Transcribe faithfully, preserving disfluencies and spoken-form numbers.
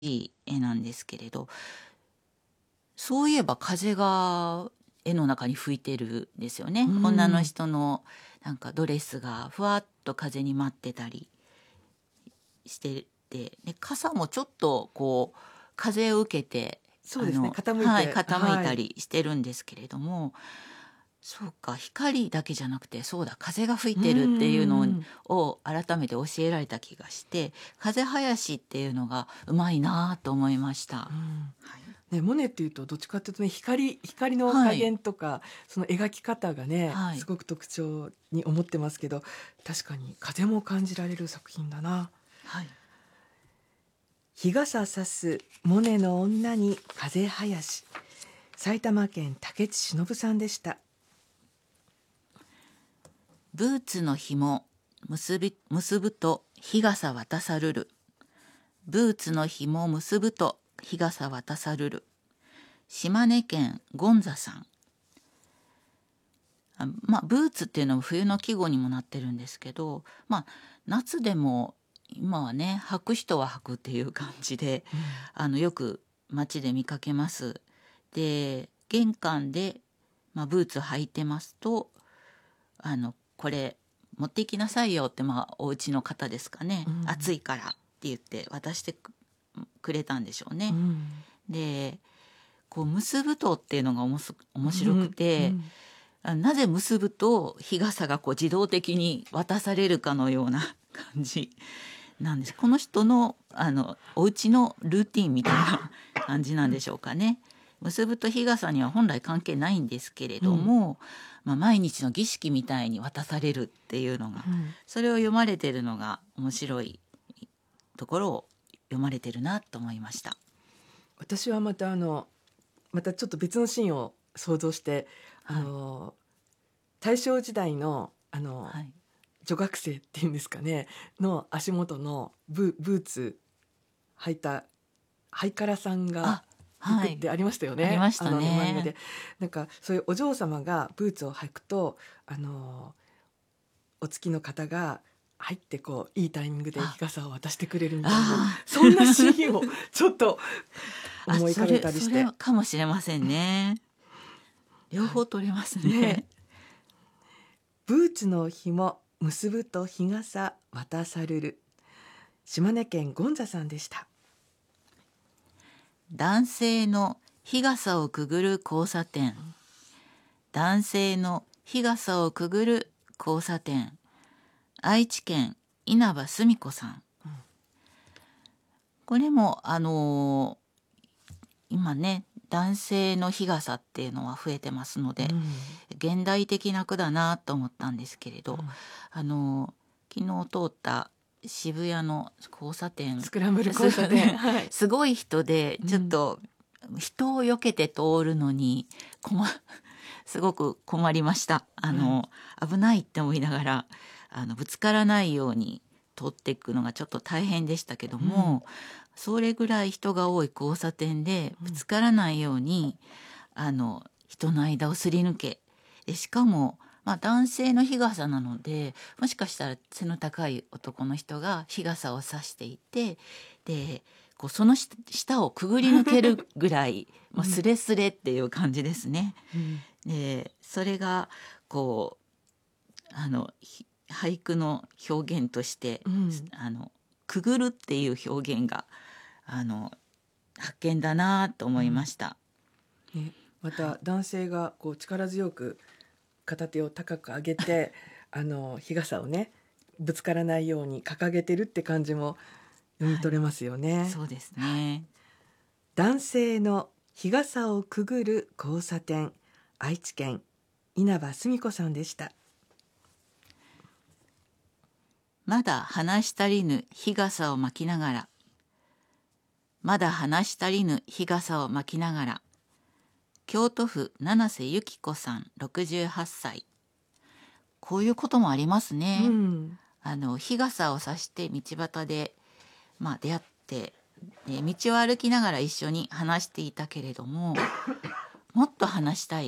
い絵なんですけれど、そういえば風が絵の中に吹いてるんですよね、 うん女の人のなんかドレスがふわっと風に舞ってたりしてて、で傘もちょっとこう風を受けてそうですね、 あの、 傾いはい、 て、 傾いたはい。 りしてるんですけれども、そうか、光だけじゃなくて、そうだ、風が吹いうんてるっていうのうんを改めて教えられた気がして、風囃子っていうのがうまいなと思いました。 うんはいね、モネっていうとどっちかっていうとね、光光の加はい減とか、その描き方がね、 はいすごく特徴に思ってますけど、確かに風も感じられる作品だな。 はい。 日傘さすモネの女に風囃し、埼玉県竹地忍さんでした。 ブーツの紐結び結ぶと日傘渡さるる。ブーツの紐結ぶと日傘渡さるる。島根県ゴンザさん。あまあ、ブーツっていうのは冬の季語にもなってるんですけど、まあ、夏でも今はね履く人は履くっていう感じで、あのよく街で見かけます。で玄関で、まあ、ブーツ履いてますとあのこれ持って行きなさいよって、まあ、お家の方ですかね、 うん暑いからって言って渡してくくれたんでしょうね。 うんでこう結ぶとっていうのがおもし面白くて、 うんあなぜ結ぶと日傘がこう自動的に渡されるかのような感じなんです。この人のあのお家のルーティンみたいな感じなんでしょうかね。結ぶと日傘には本来関係ないんですけれども、まあ、毎日の儀式みたいに渡されるっていうのが、 うんそれを読まれてるのが面白いところを読まれてるなと思いました。 私はまたあのまたちょっと別のシーンを想像して、あはいの大正時代のあの、 はい女学生っていうんですかねの足元のブ、ブーツ履いたハイカラさんがあはい服ってありましたよね、 ありましたあの漫画ねで。なんかそういうお嬢様がブーツを履くと、あのお付きの方が入ってこういいタイミングで日傘を渡してくれるみたいな、 あそんなシーンをちょっとあ思い浮かべたりして。 それそれかもしれませんね。両方取れますね。 ね、ブーツの紐結ぶと日傘渡さるる。島根県ゴンザさんでした。 男性の日傘をくぐる交差点。男性の日傘をくぐる交差点。愛知県稲葉澄子さん。これもあのー今ね男性の日傘っていうのは増えてますので、 うん現代的な句だなと思ったんですけれど、 うんあの昨日通った渋谷の交差点、 スクランブル交差点、はい、 すごい人でちょっと人を避けて通るのに困すごく困りました。あの、危ないって思いながらあのぶつからないように通っていくのがちょっと大変でしたけども、それぐらい人が多い交差点でぶつからないように、あの人の間をすり抜けで、しかも、まあ、男性の日傘なのでもしかしたら背の高い男の人が日傘を差していて、でこうその下をくぐり抜けるぐらい、まあ、スレスレっていう感じですね。 うんでそれがこうあの俳句の表現として、 うん、 あのくぐるっていう表現があの発見だなと思いました。 うんね、また男性がこう力強く片手を高く上げてあの日傘をねぶつからないように掲げてるって感じも読み取れますよね。 はい、そうですね。 男性の日傘をくぐる交差点、愛知県稲葉澄子さんでした。 まだ話し足りぬ日傘を巻きながら、まだ話し足りぬ日傘を巻きながら、京都府七瀬由紀子さんろくじゅうはっさい。こういうこともありますね。 うん、 あの日傘を差して道端で、まあ、出会ってで道を歩きながら一緒に話していたけれどももっと話したい